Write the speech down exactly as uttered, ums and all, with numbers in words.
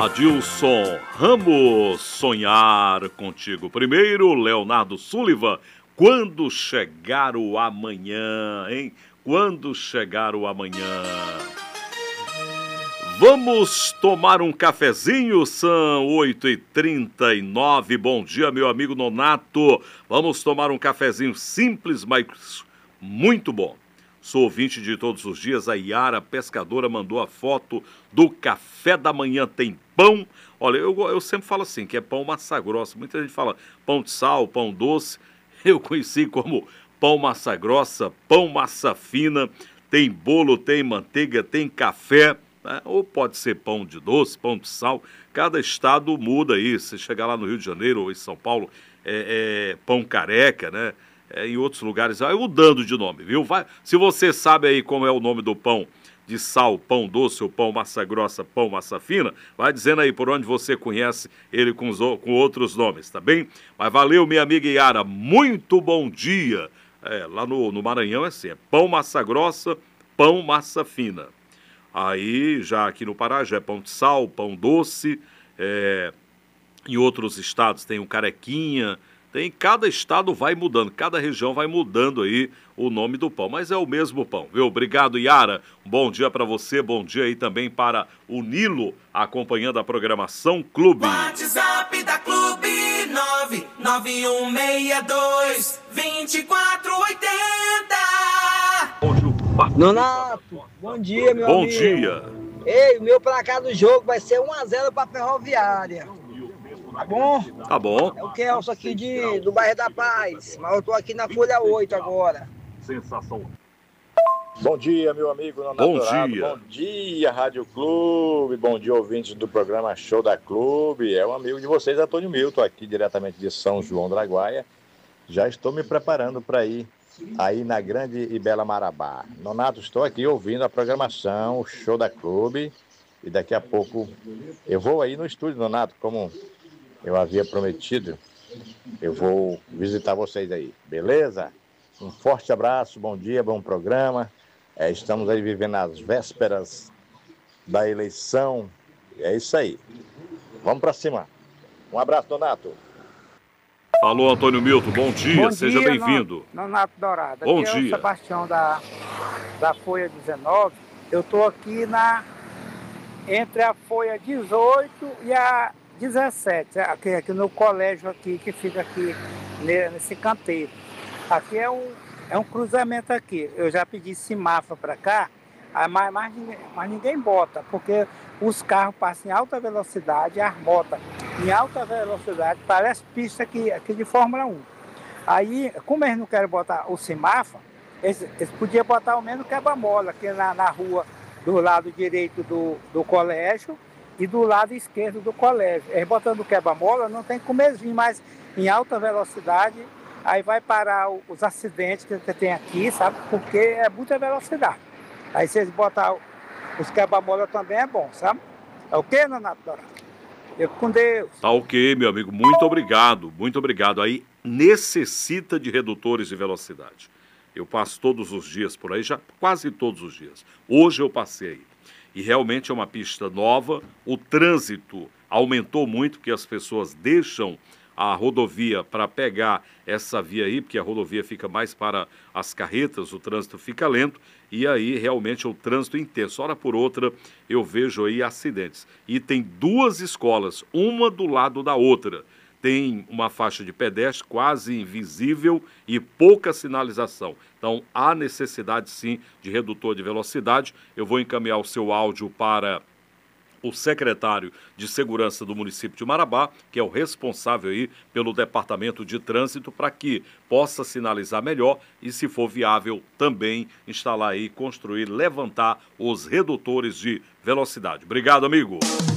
Adilson Ramos, sonhar contigo. Primeiro, Leonardo Sullivan, quando chegar o amanhã, hein? Quando chegar o amanhã. Vamos tomar um cafezinho, são oito e trinta e nove. Bom dia, meu amigo Nonato. Vamos tomar um cafezinho simples, mas muito bom. Sou ouvinte de todos os dias. A Yara Pescadora mandou a foto do café da manhã. Tem pão. Olha, eu, eu sempre falo assim, que é pão massa grossa. Muita gente fala pão de sal, pão doce. Eu conheci como pão massa grossa, pão massa fina. Tem bolo, tem manteiga, tem café. Né? Ou pode ser pão de doce, pão de sal. Cada estado muda aí. Se chegar lá no Rio de Janeiro ou em São Paulo, é, é pão careca, né? É, em outros lugares, vai mudando de nome, viu? Vai, se você sabe aí como é o nome do pão de sal, pão doce, ou pão massa grossa, pão massa fina, vai dizendo aí por onde você conhece ele com, os, com outros nomes, tá bem? Mas valeu, minha amiga Yara, muito bom dia. É, lá no, no Maranhão é assim, é pão massa grossa, pão massa fina. Aí, já aqui no Pará, já é pão de sal, pão doce. É, em outros estados tem o carequinha. Tem, cada estado vai mudando, cada região vai mudando aí o nome do pão, mas é o mesmo pão, viu? Obrigado, Yara. Um bom dia para você, bom dia aí também para o Nilo, acompanhando a programação Clube. WhatsApp da Clube nove nove um seis dois, dois quatro oito zero. Nonato, bom dia, meu bom amigo. Bom dia. Ei, o meu placar do jogo vai ser um a zero para a Ferroviária. Tá bom? Tá bom. É o Kelso aqui de, do bairro da Paz, mas eu tô aqui na Folha oito agora. Sensação. Bom dia, meu amigo Nonato Bom Dourado. dia. Bom dia, Rádio Clube. Bom dia, ouvintes do programa Show da Clube. É um amigo de vocês, Antônio Milton, aqui diretamente de São João do Araguaia. Já estou me preparando para ir aí na Grande e Bela Marabá. Nonato, estou aqui ouvindo a programação, o Show da Clube. E daqui a pouco eu vou aí no estúdio, Nonato, como eu havia prometido, eu vou visitar vocês aí, beleza? Um forte abraço, bom dia, bom programa. É, estamos aí vivendo as vésperas da eleição. É isso aí. Vamos para cima. Um abraço, Donato. Alô, Antônio Milton, bom dia, bom seja dia, bem-vindo. Nonato Dourado. Bom aqui dia. É o Sebastião da, da Folha dezenove. Eu estou aqui na, entre a Folha dezoito e a dezessete, aqui, aqui no colégio aqui, que fica aqui nesse canteiro. Aqui é um, é um cruzamento aqui. Eu já pedi semáforo para cá, mas, mas, mas ninguém bota, porque os carros passam em alta velocidade, as motos em alta velocidade, parece pista aqui, aqui de Fórmula um. Aí, como eles não querem botar o semáforo, eles, eles podiam botar ao menos quebra-mola aqui na, na rua do lado direito do, do colégio, e do lado esquerdo do colégio. Eles botando quebra-mola, não tem como eles vir mais em alta velocidade, aí vai parar os acidentes que você tem aqui, sabe? Porque é muita velocidade. Aí se eles botar os quebra-mola também é bom, sabe? É o quê, Nonato Dourado? Eu com Deus. Tá ok, meu amigo, muito obrigado, muito obrigado. Aí necessita de redutores de velocidade. Eu passo todos os dias por aí, já quase todos os dias. Hoje eu passei. E realmente é uma pista nova, o trânsito aumentou muito, porque as pessoas deixam a rodovia para pegar essa via aí, porque a rodovia fica mais para as carretas, o trânsito fica lento, e aí realmente é o trânsito intenso. Hora por outra eu vejo aí acidentes. E tem duas escolas, uma do lado da outra. Tem uma faixa de pedestre quase invisível e pouca sinalização. Então, há necessidade, sim, de redutor de velocidade. Eu vou encaminhar o seu áudio para o secretário de Segurança do município de Marabá, que é o responsável aí pelo Departamento de Trânsito, para que possa sinalizar melhor e, se for viável, também instalar aí, construir, levantar os redutores de velocidade. Obrigado, amigo.